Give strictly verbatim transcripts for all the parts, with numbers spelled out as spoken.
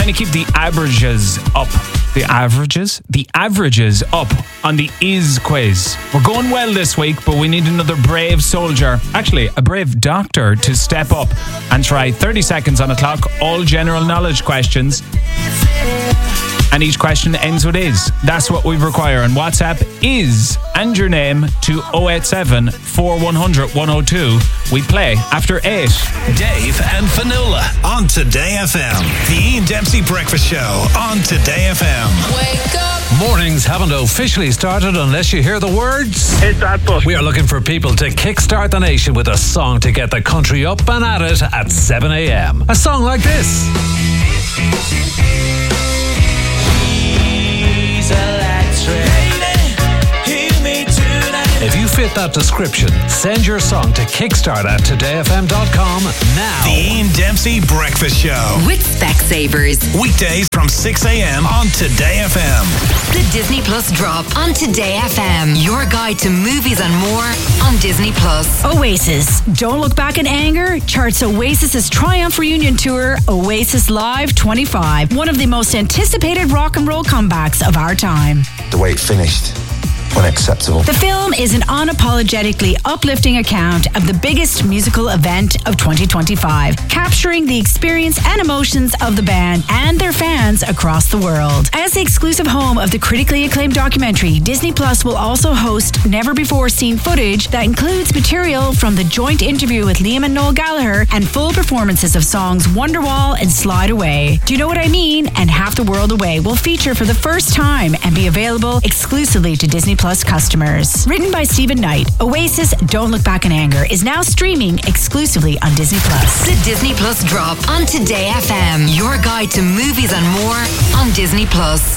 to keep the averages up. The averages? The averages up on the Is quiz. We're going well this week, but we need another brave soldier. Actually, a brave doctor to step up and try thirty seconds on the clock. All general knowledge questions. And each question ends with is. That's what we require. And WhatsApp is and your name to oh eight seven, four one zero zero, one oh two. We play after eight. Dave and Fionnuala on Today F M. The Ian Dempsey Breakfast Show on Today F M. Wake up. Mornings haven't officially started unless you hear the words. Hit that button. We are looking for people to kickstart the nation with a song to get the country up and at it at seven a.m. A song like this. If you fit that description, send your song to kickstart at today f m dot com now. The Ian Dempsey Breakfast Show with Specsavers. Weekdays from six a.m. on Today F M. The Disney Plus drop on Today F M. Your guide to movies and more on Disney Plus. Oasis. Don't Look Back in Anger charts Oasis's Triumph Reunion Tour, Oasis Live twenty-five. One of the most anticipated rock and roll comebacks of our time. The way it finished, unacceptable. The film is an unapologetically uplifting account of the biggest musical event of twenty twenty-five, capturing the experience and emotions of the band and their fans across the world. As the exclusive home of the critically acclaimed documentary, Disney Plus will also host never-before-seen footage that includes material from the joint interview with Liam and Noel Gallagher and full performances of songs Wonderwall and Slide Away. Do You Know What I Mean? And Half the World Away will feature for the first time and be available exclusively to Disney Plus customers. Written by Stephen Knight, Oasis Don't Look Back in Anger is now streaming exclusively on Disney Plus. The Disney Plus drop on Today F M. Your guide to movies and more on Disney Plus.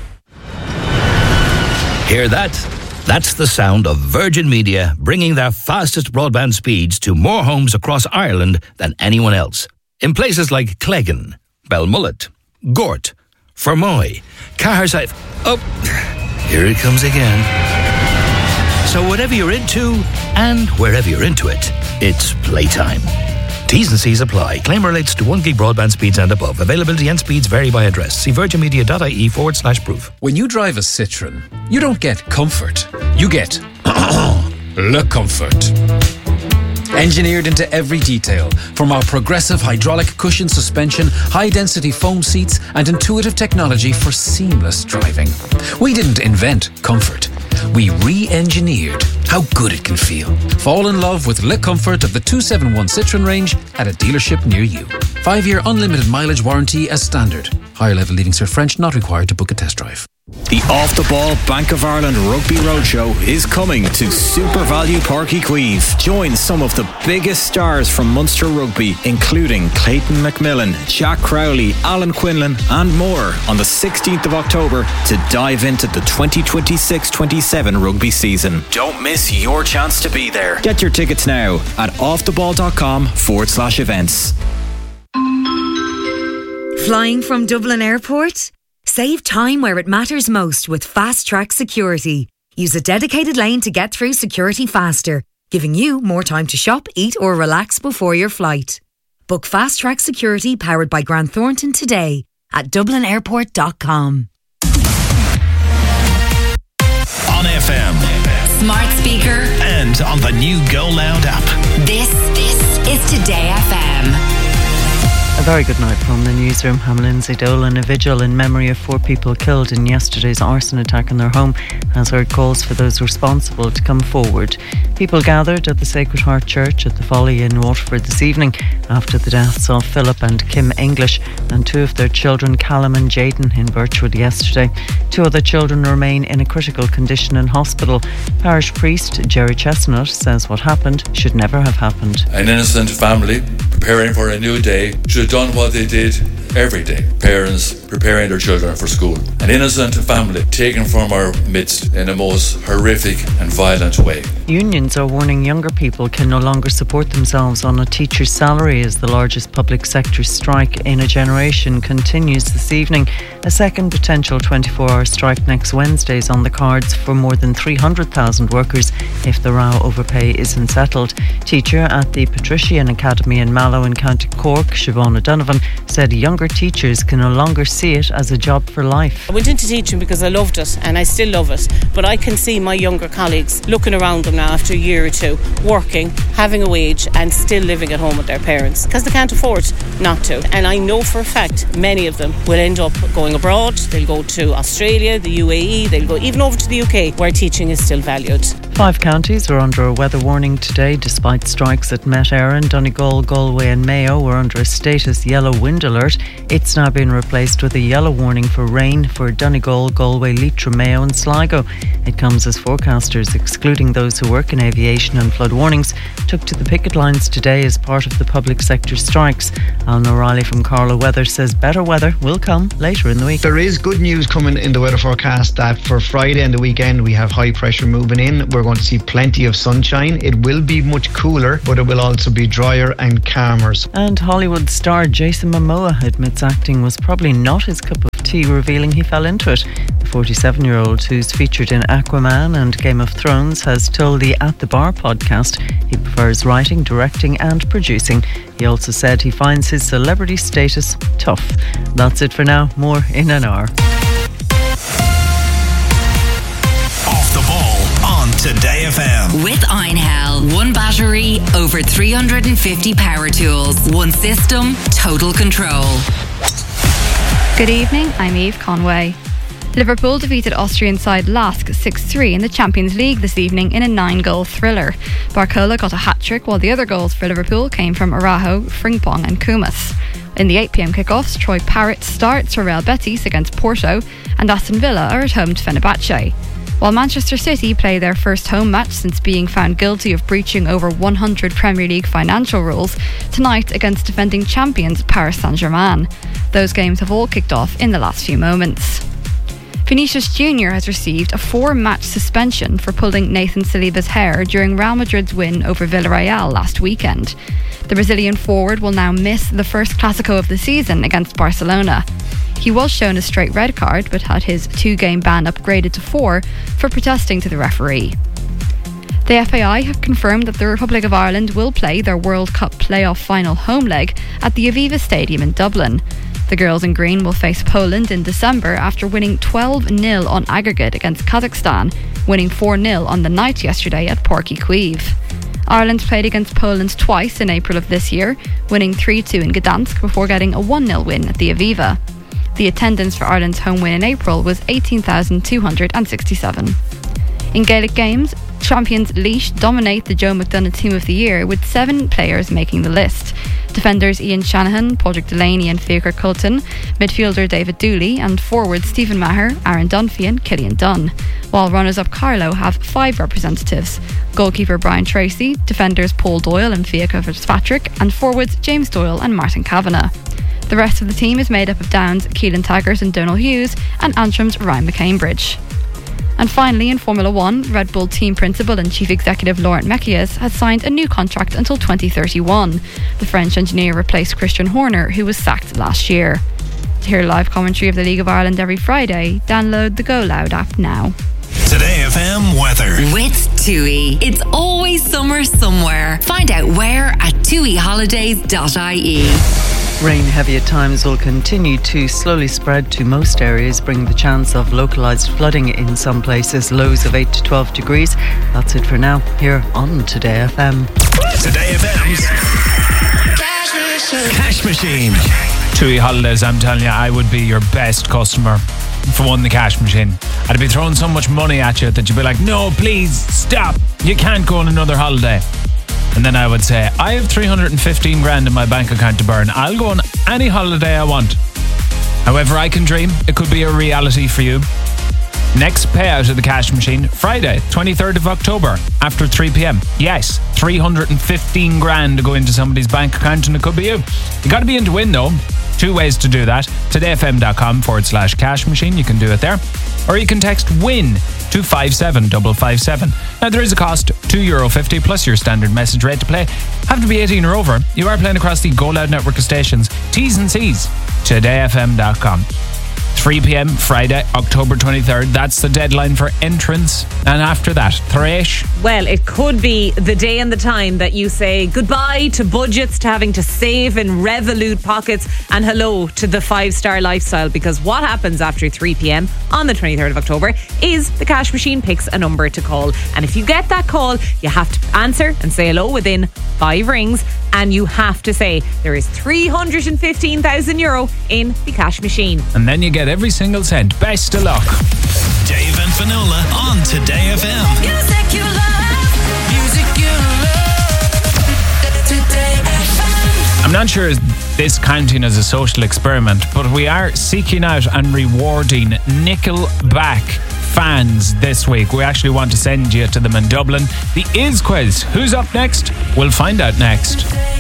Hear that? That's the sound of Virgin Media bringing their fastest broadband speeds to more homes across Ireland than anyone else. In places like Cleggan, Belmullet, Gort, Fermoy, Caherside. Oh, here it comes again. So whatever you're into, and wherever you're into it, it's playtime. T's and C's apply. Claim relates to one gig broadband speeds and above. Availability and speeds vary by address. See virginmedia.ie forward slash proof. When you drive a Citroen, you don't get comfort. You get Le Comfort. Engineered into every detail, from our progressive hydraulic cushion suspension, high-density foam seats, and intuitive technology for seamless driving. We didn't invent comfort. We re-engineered how good it can feel. Fall in love with Le Comfort of the two seventy-one Citroen range at a dealership near you. Five-year unlimited mileage warranty as standard. Higher level Leaving Cert French not required to book a test drive. The Off the Ball Bank of Ireland Rugby Roadshow is coming to Super Value Parky Queeve. Join some of the biggest stars from Munster Rugby, including Clayton McMillan, Jack Crowley, Alan Quinlan, and more on the sixteenth of October to dive into the twenty twenty-six twenty-seven rugby season. Don't miss your chance to be there. Get your tickets now at offtheball.com forward slash events. Flying from Dublin Airport? Save time where it matters most with Fast Track Security. Use a dedicated lane to get through security faster, giving you more time to shop, eat or relax before your flight. Book Fast Track Security powered by Grant Thornton today at dublin airport dot com. On F M. Smart speaker. And on the new Go Loud app. This, this is Today F M. A very good night from the newsroom. I'm Lindsay Dolan. A vigil in memory of four people killed in yesterday's arson attack in their home has heard calls for those responsible to come forward. People gathered at the Sacred Heart Church at the Folly in Waterford this evening after the deaths of Philip and Kim English and two of their children, Callum and Jaden, in Birchwood yesterday. Two other children remain in a critical condition in hospital. Parish priest Jerry Chestnut says what happened should never have happened. An innocent family preparing for a new day should have done what they did every day. Parents preparing their children for school. An innocent family taken from our midst in a most horrific and violent way. Unions are warning younger people can no longer support themselves on a teacher's salary as the largest public sector strike in a generation continues this evening. A second potential twenty-four hour strike next Wednesday is on the cards for more than three hundred thousand workers if the row over pay isn't settled. Teacher at the Patrician Academy in Mallow in County Cork, Siobhan O'Donovan, said younger younger teachers can no longer see it as a job for life. I went into teaching because I loved it and I still love it, but I can see my younger colleagues looking around them now after a year or two, working, having a wage and still living at home with their parents because they can't afford not to. And I know for a fact many of them will end up going abroad. They'll go to Australia, the U A E, they'll go even over to the U K where teaching is still valued. Five counties are under a weather warning today despite strikes at Met Éireann. Donegal, Galway and Mayo were under a status yellow wind alert. It's now been replaced with a yellow warning for rain for Donegal, Galway, Leitrim, Mayo and Sligo. It comes as forecasters, excluding those who work in aviation and flood warnings, took to the picket lines today as part of the public sector strikes. Alan O'Reilly from Carlow Weather says better weather will come later in the week. There is good news coming in the weather forecast that for Friday and the weekend we have high pressure moving in. We're going to see plenty of sunshine. It will be much cooler, but it will also be drier and calmer. And Hollywood star Jason Momoa admits acting was probably not his cup of tea, revealing he fell into it. The forty-seven-year-old, who's featured in Aquaman and Game of Thrones, has told the At the Bar podcast he prefers writing, directing and producing. He also said he finds his celebrity status tough. That's it for now. More in an hour. Off the ball on Today F M. With Einhell, one battery, over three hundred fifty power tools, one system, total control. Good evening, I'm Eve Conway. Liverpool defeated Austrian side Lask six three in the Champions League this evening in a nine-goal thriller. Barcola got a hat-trick, while the other goals for Liverpool came from Araujo, Frimpong and Kumas. In the eight p.m. kickoffs, Troy Parrott starts for Real Betis against Porto, and Aston Villa are at home to Fenerbahce. While Manchester City play their first home match since being found guilty of breaching over one hundred Premier League financial rules, tonight against defending champions Paris Saint-Germain. Those games have all kicked off in the last few moments. Vinicius Junior has received a four-match suspension for pulling Nathan Saliba's hair during Real Madrid's win over Villarreal last weekend. The Brazilian forward will now miss the first Clásico of the season against Barcelona. He was shown a straight red card but had his two-game ban upgraded to four for protesting to the referee. The F A I have confirmed that the Republic of Ireland will play their World Cup playoff final home leg at the Aviva Stadium in Dublin. The girls in green will face Poland in December after winning twelve nil on aggregate against Kazakhstan, winning four nil on the night yesterday at Páirc Uí Chaoimh. Ireland played against Poland twice in April of this year, winning three two in Gdansk before getting a one nil win at the Aviva. The attendance for Ireland's home win in April was eighteen thousand two hundred sixty-seven. In Gaelic games, champions Laois dominate the Joe McDonagh Team of the Year with seven players making the list. Defenders Ian Shanahan, Padraig Delaney and Fiachra Culton, midfielder David Dooley and forwards Stephen Maher, Aaron Dunphy and Killian Dunn. While runners-up Carlow have five representatives: goalkeeper Brian Tracy, defenders Paul Doyle and Fiachra Fitzpatrick and forwards James Doyle and Martin Kavanagh. The rest of the team is made up of Downs, Keelan Taggart and Donal Hughes and Antrim's Ryan McCambridge. And finally, in Formula One, Red Bull team principal and chief executive Laurent Mekies has signed a new contract until twenty thirty-one. The French engineer replaced Christian Horner, who was sacked last year. To hear live commentary of the League of Ireland every Friday, download the Go Loud app now. Today F M weather. With TUI. It's always summer somewhere. Find out where at tui holidays dot I E. Rain heavy at times will continue to slowly spread to most areas, bringing the chance of localised flooding in some places. Lows of eight to twelve degrees. That's it for now, here on Today F M. Today F M's Cash Machine. TUI Holidays, I'm telling you, I would be your best customer for one, the cash machine. I'd be throwing so much money at you that you'd be like, no, please, stop. You can't go on another holiday. And then I would say, I have three hundred fifteen grand in my bank account to burn. I'll go on any holiday I want. However I can dream, it could be a reality for you. Next payout of the cash machine, Friday, twenty-third of October, after three p.m. Yes, three hundred fifteen grand to go into somebody's bank account, and it could be you. You got to be in to win though. Two ways to do that. todayfm.com forward slash cash machine. You can do it there. Or you can text WIN to five seven five five seven. Now there is a cost, two euro fifty plus your standard message rate to play. Have to be eighteen or over. You are playing across the Go Loud network of stations. T's and C's. today f m dot com. three p.m. Friday, October twenty-third. That's the deadline for entrance. And after that, Thresh. Well, it could be the day and the time that you say goodbye to budgets, to having to save in Revolut pockets, and hello to the five-star lifestyle, because what happens after three p.m. on the twenty-third of October is the cash machine picks a number to call. And if you get that call, you have to answer and say hello within five rings, and you have to say there is three hundred fifteen thousand euro in the cash machine. And then you get every single cent. Best of luck. Dave and Finola on Today F M. Music you love. Music you love. Today F M. I'm not sure is this counting as a social experiment, but we are seeking out and rewarding Nickelback fans this week. We actually want to send you to them in Dublin. The Is Quiz. Who's up next? We'll find out next.